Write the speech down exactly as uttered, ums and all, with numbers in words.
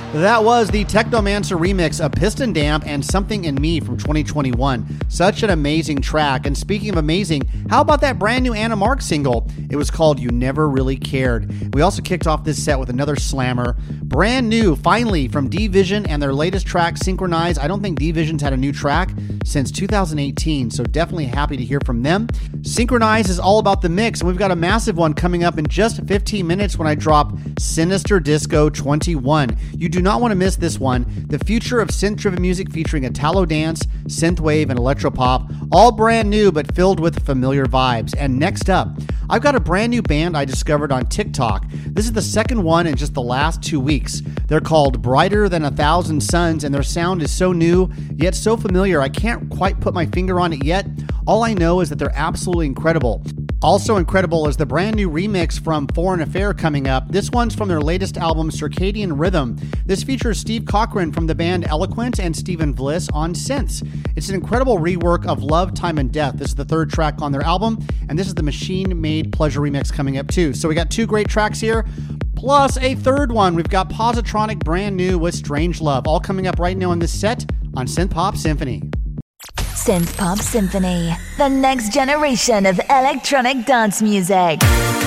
That was the Technomancer remix of Piston Damp and Something in Me from twenty twenty-one. Such an amazing track. And speaking of amazing, how about that brand new Anna Mark single? It was called You Never Really Cared. We also kicked off this set with another slammer. Brand new, finally, from D-Vision and their latest track, Synchronize. I don't think D-Vision's had a new track since two thousand eighteen, so definitely happy to hear from them. Synchronize is all about the mix, and we've got a massive one coming up in just fifteen minutes when I drop Sinister Disco twenty-one. You do not want to miss this one. The future of synth-driven music featuring Italo dance, synthwave, and electropop, all brand new but filled with familiar vibes. And next up, I've got a brand new band I discovered on TikTok. This is the second one in just the last two weeks. They're called Brighter Than a Thousand Suns, and their sound is so new, yet so familiar, I can't quite put my finger on it yet. All I know is that they're absolutely incredible. Also incredible is the brand new remix from Foreign Affair coming up. This one's from their latest album, Circadian Rhythm. This features Steve Cochran from the band Eloquent and Stephen Bliss on synths. It's an incredible rework of Love, Time, and Death. This is the third track on their album, and this is the Machine Made Pleasure remix coming up too. So we got two great tracks here, plus a third one. We've got Positronic brand new with Strange Love, all coming up right now in this set on Synth Pop Symphony. Synth Pop Symphony, the next generation of electronic dance music.